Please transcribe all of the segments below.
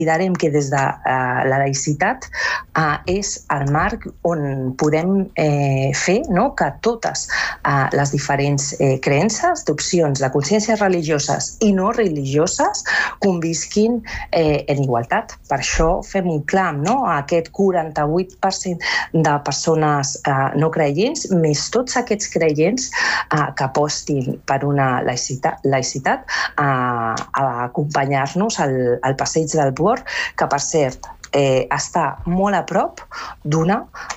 considerem que des de la laïcitat és el marc on podem fer que totes les diferents creences d'opcions de consciències religioses i no religioses convisquin en igualtat. Per això fem un clam a aquest 48% de persones no creients, més tots aquests creients que apostin per una laïcitat a acompanyar-nos al passeig del Bor, que per cert està molt a prop d'una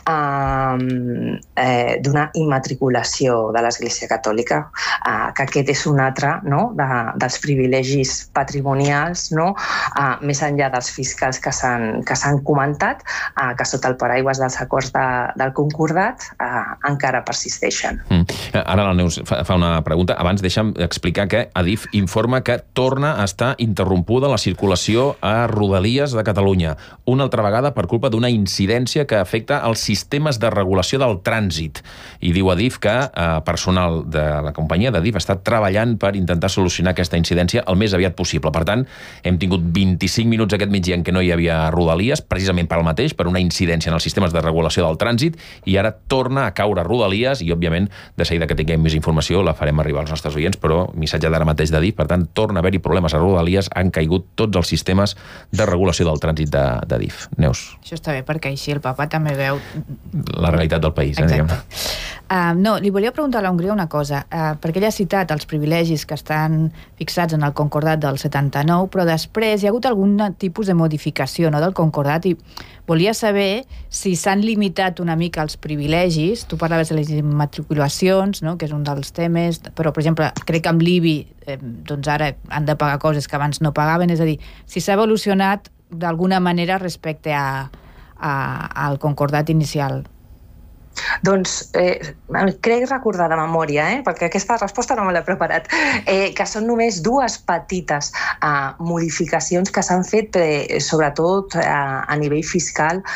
immatriculació de l'Església Catòlica, que aquest és un altre dels privilegis patrimonials, més enllà dels fiscals que s'han comentat, que sota el paraigües dels acords del Concordat encara persisteixen. Ara la Neus fa una pregunta. Abans deixa'm explicar que Adif informa que torna a estar interrompuda la circulació a Rodalies de Catalunya, una altra vegada per culpa d'una incidència que afecta els sistemes de regulació del trànsit. I diu Adif que personal de la companyia d'Adif està treballant per intentar solucionar aquesta incidència el més aviat possible. Per tant, hem tingut 25 minuts aquest migdia en què no hi havia Rodalies, precisament pel mateix, per una incidència en els sistemes de regulació del trànsit, i ara torna a caure Rodalies, i òbviament, de seguida que tinguem més informació, la farem arribar als nostres oients, però missatge d'ara mateix d'Adif, per tant, torna a haver-hi problemes a Rodalies, han caigut tots els sistemes de regulació del trànsit d'Adif. Neus. Això està bé, perquè així el papa també veu la realitat del país. Exacte. No, li volia preguntar a la Hongria una cosa, perquè ella ha citat els privilegis que estan fixats en el Concordat del 79, però després hi ha hagut algun tipus de modificació del Concordat, i volia saber si s'han limitat una mica els privilegis. Tu parlaves de les immatriculacions, que és un dels temes, però, per exemple, crec que amb l'IBI doncs ara han de pagar coses que abans no pagaven, és a dir, si s'ha evolucionat d'alguna manera respecte al Concordat inicial. Doncs crec recordar de memòria, perquè aquesta resposta no me l'he preparat, que són només dues petites modificacions que s'han fet, sobretot a nivell fiscal,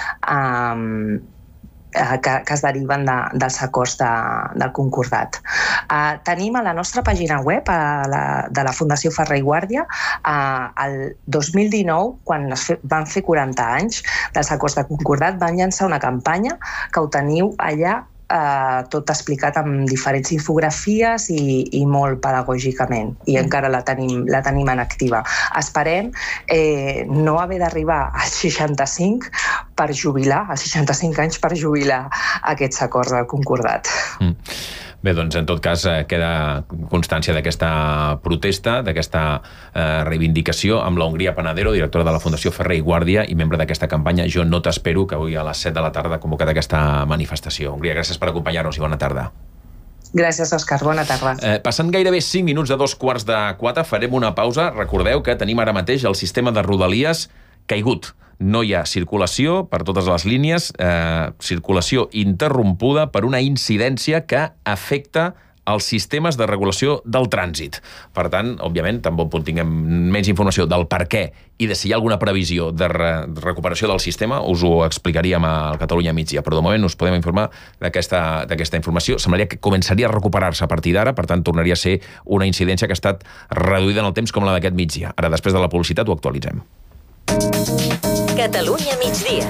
que es deriven dels acords del Concordat. Tenim a la nostra pàgina web de la Fundació Ferrer i Guàrdia el 2019, quan van fer 40 anys dels acords de Concordat, van llançar una campanya que ho teniu allà tot explicat amb diferents infografies i molt pedagògicament, i encara la tenim en activa. Esperem no haver d'arribar als 65 per jubilar, als 65 anys per jubilar aquests acords del Concordat. Bé, doncs en tot cas queda constància d'aquesta protesta, d'aquesta reivindicació amb la Hongria Panadero, directora de la Fundació Ferrer i Guàrdia i membre d'aquesta campanya Jo no t'espero, que avui a les 7 de la tarda ha convocat aquesta manifestació. Hongria, gràcies per acompanyar-nos i bona tarda. Gràcies, Òscar. Bona tarda. Passant gairebé 5 minuts de 3:45, farem una pausa. Recordeu que tenim ara mateix el sistema de Rodalies caigut. No hi ha circulació per totes les línies, circulació interrompuda per una incidència que afecta els sistemes de regulació del trànsit. Per tant, òbviament, tan bon punt tinguem més informació del per què i de si hi ha alguna previsió de recuperació del sistema, us ho explicaríem al Catalunya Migdia, però de moment us podem informar d'aquesta informació. Semblaria que començaria a recuperar-se a partir d'ara, per tant, tornaria a ser una incidència que ha estat reduïda en el temps com la d'aquest migdia. Ara, després de la publicitat, ho actualitzem. Catalunya Migdia.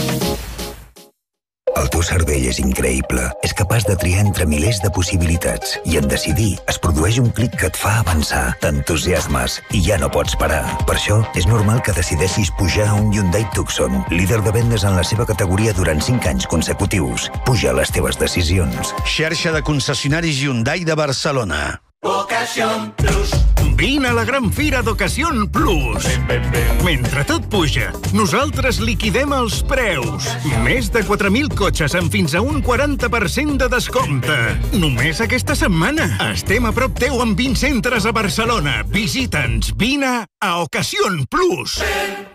El teu cervell és increïble. És capaç de triar entre milers de possibilitats. I en decidir es produeix un clic que et fa avançar. T'entusiasmes i ja no pots parar. Per això, és normal que decideixis pujar a un Hyundai Tucson, líder de vendes en la seva categoria durant 5 anys consecutius. Puja les teves decisions. Xarxa de concessionaris Hyundai de Barcelona. Ocasión Plus. Vine a la gran fira d'Ocasión Plus. Mentre tot puja, nosaltres liquidem els preus. Més de 4.000 cotxes amb fins a un 40% de descompte. Només aquesta setmana. Estem a prop teu amb 20 centres a Barcelona. Visita'ns. Vine a Ocasión Plus.